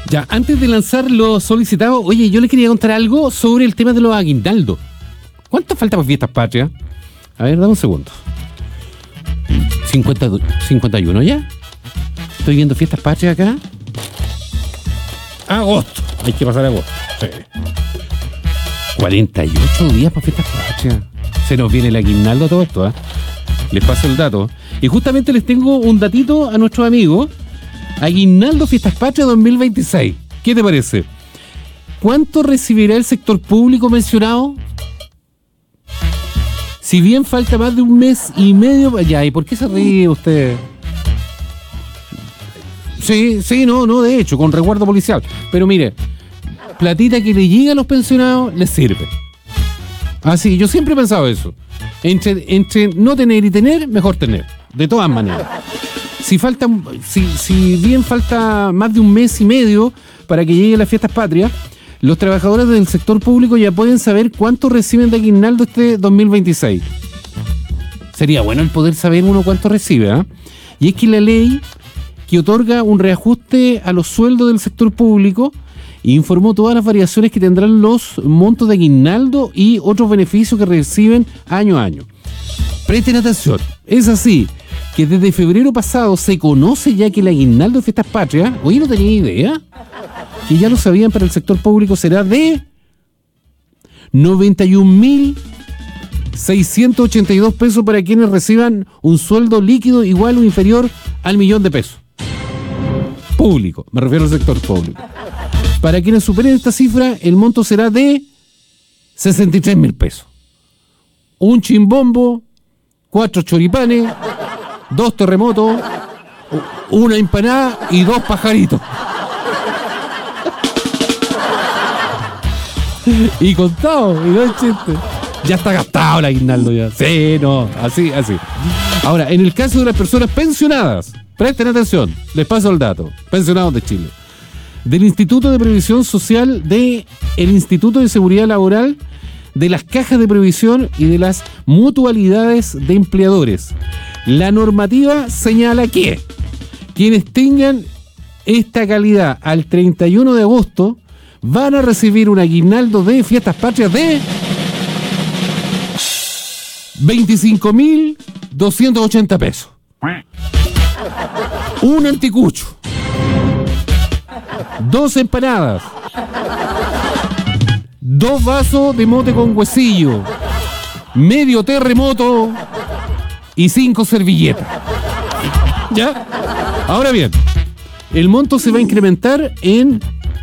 Ya, antes de lanzar los solicitados, oye, yo le quería contar algo sobre el tema de los aguinaldos. ¿Cuánto falta para fiestas patrias? A ver, dame un segundo. 51 ya. Estoy viendo fiestas patrias acá. Agosto. Hay que pasar agosto. Sí. 48 días para fiestas patrias. Se nos viene el aguinaldo a todo esto, ¿eh? Les paso el dato. Y justamente les tengo un datito a nuestros amigos. Aguinaldo Fiestas Patrias 2026. ¿Qué te parece? ¿Cuánto recibirá el sector público mencionado? Si bien falta más de un mes y medio... Ya, ¿y por qué se ríe usted? Sí, no, de hecho, con resguardo policial. Pero mire, platita que le llega a los pensionados les sirve. Así, yo siempre he pensado eso. Entre no tener y tener, mejor tener. De todas maneras. Si bien falta más de un mes y medio para que lleguen las fiestas patrias, los trabajadores del sector público ya pueden saber cuánto reciben de aguinaldo este 2026. Sería bueno el poder saber uno cuánto recibe, ¿eh? Y es que la ley que otorga un reajuste a los sueldos del sector público informó todas las variaciones que tendrán los montos de aguinaldo y otros beneficios que reciben año a año. Presten atención, es así que desde febrero pasado se conoce ya que el aguinaldo de fiestas patrias, oye, no tenía idea, que ya lo sabían, para el sector público será de 91.682 pesos para quienes reciban un sueldo líquido igual o inferior al 1.000.000 de pesos. Público, me refiero al sector público. Para quienes superen esta cifra, el monto será de 63.000 pesos. Un chimbombo, 4 choripanes, 2 terremotos, una empanada y 2 pajaritos. Y contado, y no es chiste. Ya está gastado el aguinaldo ya. Sí, no, así. Ahora, en el caso de las personas pensionadas, presten atención, les paso el dato. Pensionados de Chile. Del Instituto de Previsión Social, del Instituto de Seguridad Laboral, de las cajas de previsión y de las mutualidades de empleadores. La normativa señala que quienes tengan esta calidad al 31 de agosto van a recibir un aguinaldo de fiestas patrias de 25.280 pesos. Un anticucho, 2 empanadas, 2 vasos de mote con huesillo, medio terremoto y 5 servilletas. ¿Ya? Ahora bien, el monto se va a incrementar en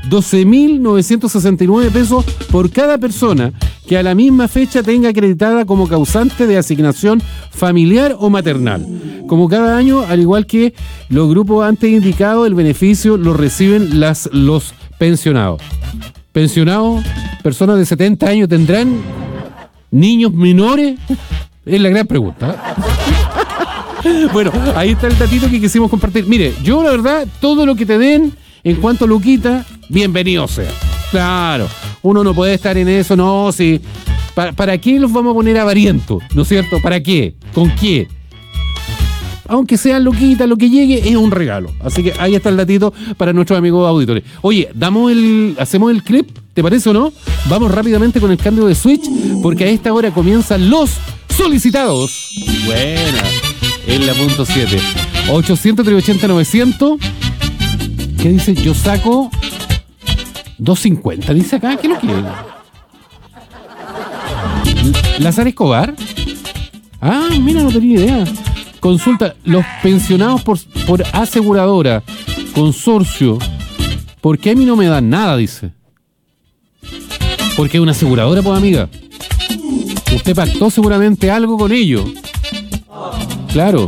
12.969 pesos por cada persona que a la misma fecha tenga acreditada como causante de asignación familiar o maternal. Como cada año, al igual que los grupos antes indicados, el beneficio lo reciben los pensionados. Pensionados, personas de 70 años, ¿tendrán niños menores? Es la gran pregunta. Bueno, ahí está el datito que quisimos compartir. Mire, yo la verdad, todo lo que te den en cuanto a luquita, bienvenido sea. Claro, uno no puede estar en eso, no, si... ¿Para qué los vamos a poner avarientos? ¿No es cierto? ¿Para qué? ¿Con qué? Aunque sean luquitas, lo que llegue es un regalo. Así que ahí está el datito para nuestros amigos auditores. Oye, hacemos el clip, ¿te parece o no? Vamos rápidamente con el cambio de switch, porque a esta hora comienzan los solicitados. Buena, en la punto 7. 800-380-900. ¿Qué dice? Yo saco 250, dice acá. ¿Qué es lo que es? ¿Lazar Escobar? Ah, mira, no tenía idea. Consulta, los pensionados por aseguradora, consorcio, ¿por qué a mí no me dan nada? Dice. Porque es una aseguradora, pues, amiga. Usted pactó seguramente algo con ellos. Claro,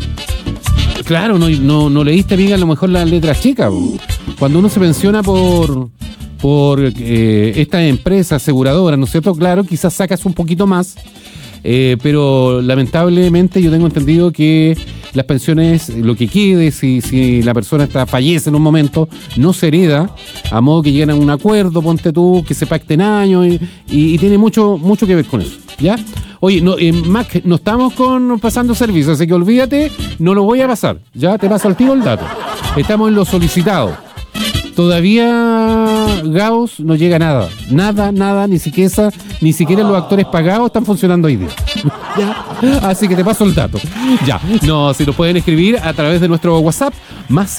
no leíste, amiga, a lo mejor las letras chicas. Cuando uno se pensiona por esta empresa aseguradora, ¿no es cierto? Claro, quizás sacas un poquito más, pero lamentablemente yo tengo entendido que las pensiones, lo que quede, si la persona fallece en un momento, no se hereda, a modo que lleguen a un acuerdo, ponte tú, que se pacten años, y tiene mucho que ver con eso, ¿ya? Oye, no, Mac, no estamos pasando servicio, así que olvídate, no lo voy a pasar, ya te paso al tiro el dato. Estamos en los solicitados. Todavía Gauss no llega a nada. Nada, ni siquiera los actores pagados están funcionando hoy día. ¿Ya? Así que te paso el dato. Ya, no, si nos pueden escribir a través de nuestro WhatsApp, más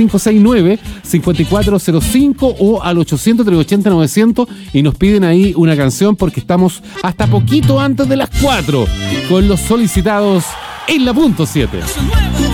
569-5405 o al 800-380-900 y nos piden ahí una canción porque estamos hasta poquito antes de las 4 con los solicitados en la punto 7.